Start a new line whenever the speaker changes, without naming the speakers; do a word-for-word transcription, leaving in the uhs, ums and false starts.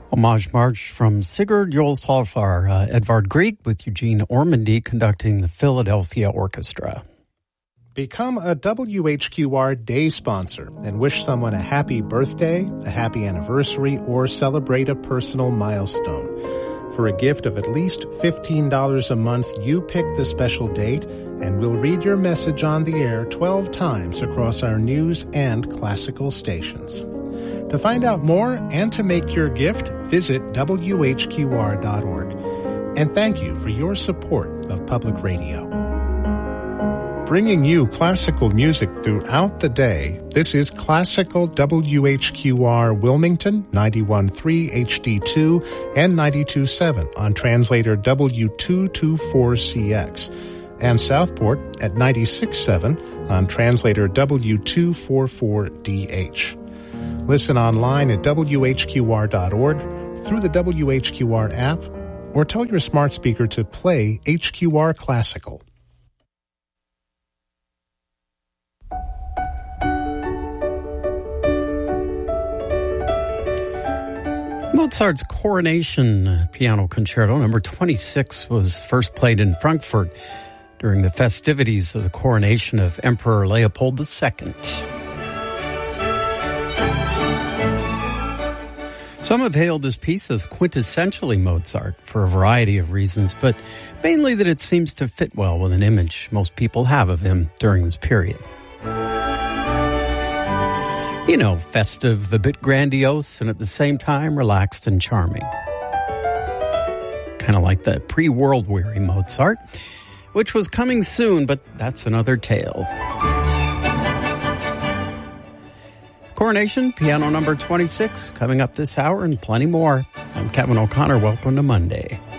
Homage March from Sigurd Jolsholfar, uh, Edvard Grieg with Eugene Ormandy conducting the Philadelphia Orchestra.
Become a W H Q R day sponsor and wish someone a happy birthday, a happy anniversary, or celebrate a personal milestone. For a gift of at least fifteen dollars a month, you pick the special date, and we'll read your message on the air twelve times across our news and classical stations. To find out more and to make your gift, visit W H Q R dot org. And thank you for your support of public radio. Bringing you classical music throughout the day, this is Classical W H Q R Wilmington, ninety-one point three H D two and ninety-two point seven on translator W two twenty-four C X, and Southport at ninety-six point seven on translator W two forty-four D H. Listen online at W H Q R dot org, through the W H Q R app, or tell your smart speaker to play H Q R Classical.
Mozart's Coronation Piano Concerto number twenty-six was first played in Frankfurt during the festivities of the coronation of Emperor Leopold the Second. Some have hailed this piece as quintessentially Mozart for a variety of reasons, but mainly that it seems to fit well with an image most people have of him during this period. You know, festive, a bit grandiose, and at the same time relaxed and charming. Kind of like the pre-world-weary Mozart, which was coming soon, but that's another tale. Coronation, piano number twenty-six, coming up this hour, and plenty more. I'm Kevin O'Connor. Welcome to Monday.